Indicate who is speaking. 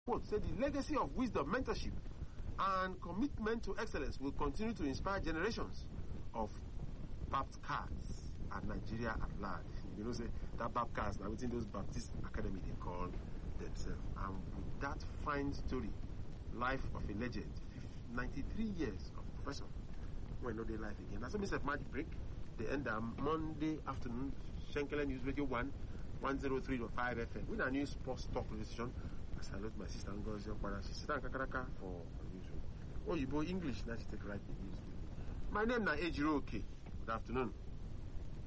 Speaker 1: quote, say the legacy of wisdom, mentorship, and commitment to excellence will continue to inspire generations of Baptcards and Nigeria at large. You know, say that Baptcards now within those Baptist Academy they call themselves. And with that fine story, life of a legend, 93 years of professor, when no day life again. That's a Mr. Magic Break. They end Monday afternoon, Shenkele News Radio 103.5 FM. With a new sports talk station. I salute my sister Ngozi Okwara. She sit down kakaraka for newsroom. Oh, you boy English, now she take right the news. My name is Ejiro Oke. Good afternoon.